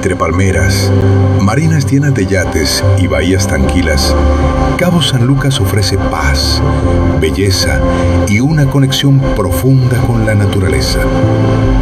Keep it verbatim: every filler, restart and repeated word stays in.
Entre palmeras, marinas llenas de yates y bahías tranquilas, Cabo San Lucas ofrece paz, belleza y una conexión profunda con la naturaleza.